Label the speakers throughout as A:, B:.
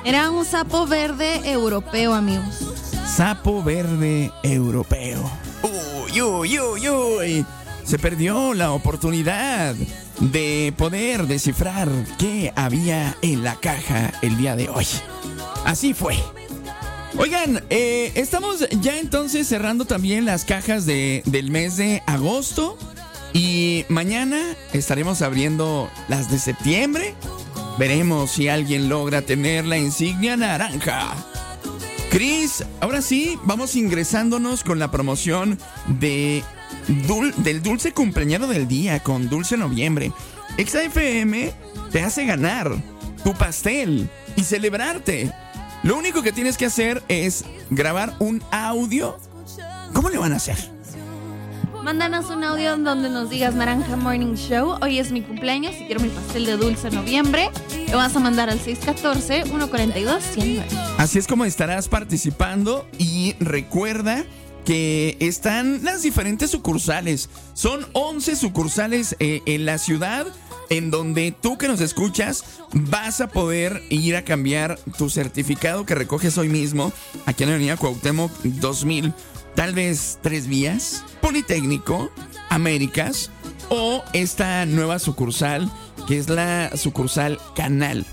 A: Era un sapo verde europeo, amigos.
B: Sapo verde europeo. Uy, uy, uy, uy. Se perdió la oportunidad de poder descifrar qué había en la caja el día de hoy. Así fue. Oigan, estamos ya entonces cerrando también las cajas del mes de agosto. Y mañana estaremos abriendo las de septiembre. Veremos si alguien logra tener la insignia naranja. Cris, ahora sí, vamos ingresándonos con la promoción del dulce cumpleañero del día con Dulce Noviembre. Exa FM te hace ganar tu pastel y celebrarte. Lo único que tienes que hacer es grabar un audio. ¿Cómo le van a hacer?
A: Mándanos un audio donde nos digas Naranja Morning Show. Hoy es mi cumpleaños y quiero mi pastel de Dulce Noviembre. Lo vas a mandar al 614-142-109.
B: Así es como estarás participando y recuerda que están las diferentes sucursales. Son 11 sucursales en la ciudad en donde tú que nos escuchas vas a poder ir a cambiar tu certificado que recoges hoy mismo aquí en la avenida Cuauhtémoc 2000. Tal vez 3 Vías, Politécnico, Américas o esta nueva sucursal que es la sucursal Canal.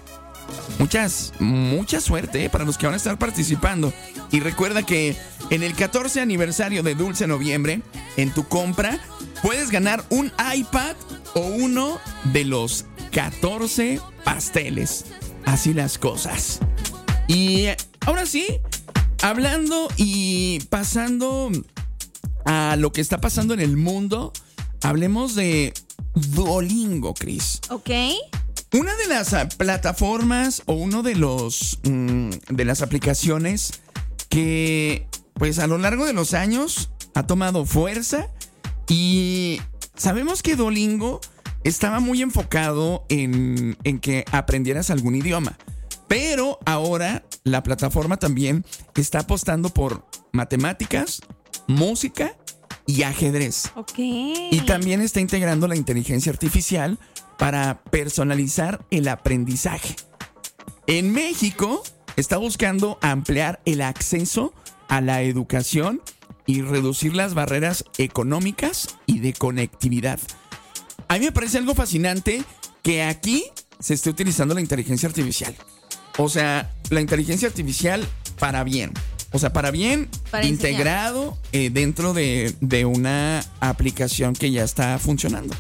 B: Mucha suerte para los que van a estar participando. Y recuerda que en el 14 aniversario de Dulce Noviembre, en tu compra, puedes ganar un iPad o uno de los 14 pasteles. Así las cosas. Y ahora sí, hablando y pasando a lo que está pasando en el mundo, hablemos de Duolingo, Cris.
A: Ok.
B: Una de las plataformas o uno de las aplicaciones que pues a lo largo de los años ha tomado fuerza, y sabemos que Duolingo estaba muy enfocado en que aprendieras algún idioma, pero ahora la plataforma también está apostando por matemáticas, música y ajedrez.
A: Ok.
B: Y también está integrando la inteligencia artificial para personalizar el aprendizaje. En México está buscando ampliar el acceso a la educación y reducir las barreras económicas y de conectividad. A mí me parece algo fascinante que aquí se esté utilizando la inteligencia artificial. O sea, la inteligencia artificial para bien. O sea, para bien,
A: para
B: integrado dentro de una aplicación que ya está funcionando.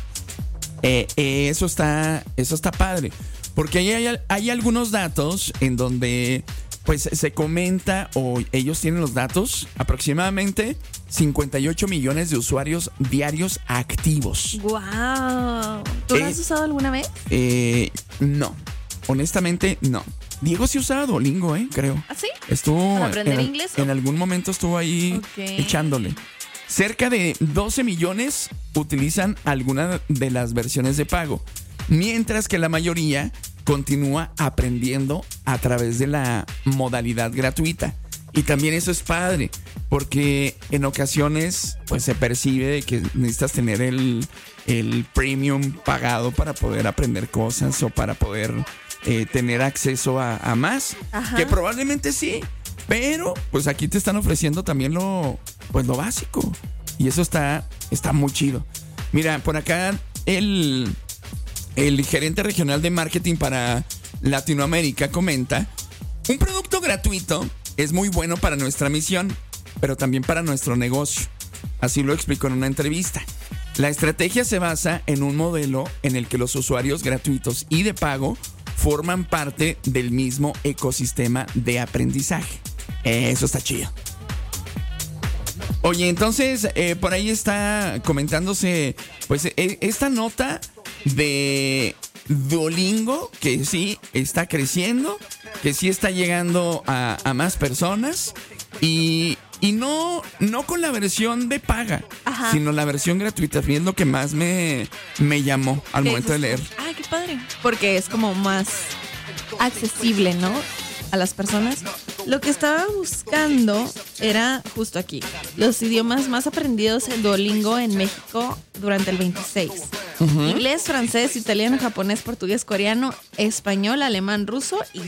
B: Eso está padre. Porque hay algunos datos en donde pues se comenta, o ellos tienen los datos, aproximadamente 58 millones de usuarios diarios activos.
A: ¡Wow! ¿Tú lo has usado alguna vez?
B: No, honestamente no. Diego sí usaba Duolingo, creo.
A: ¿Ah, sí?
B: Estuvo
A: ¿Para aprender inglés?
B: En algún momento estuvo ahí echándole. Cerca de 12 millones utilizan alguna de las versiones de pago, mientras que la mayoría continúa aprendiendo a través de la modalidad gratuita. Y también eso es padre, porque en ocasiones pues se percibe de que necesitas tener el premium pagado para poder aprender cosas o para poder tener acceso a más. Ajá. Que probablemente sí, pero pues aquí te están ofreciendo también lo básico. Y eso está muy chido. Mira, por acá el gerente regional de marketing para Latinoamérica comenta: un producto gratuito es muy bueno para nuestra misión, pero también para nuestro negocio. Así lo explicó en una entrevista. La estrategia se basa en un modelo en el que los usuarios gratuitos y de pago forman parte del mismo ecosistema de aprendizaje. Eso está chido. Oye, entonces, por ahí está comentándose pues esta nota de Duolingo, que sí está creciendo, que sí está llegando a más personas, y no con la versión de paga, ajá, sino la versión gratuita. Es lo que más me llamó al momento de leer.
A: Ay, qué padre. Porque es como más accesible, ¿no?, a las personas. Lo que estaba buscando era justo aquí: los idiomas más aprendidos en Duolingo en México durante el 26. Uh-huh. Inglés, francés, italiano, japonés, portugués, coreano, español, alemán, ruso y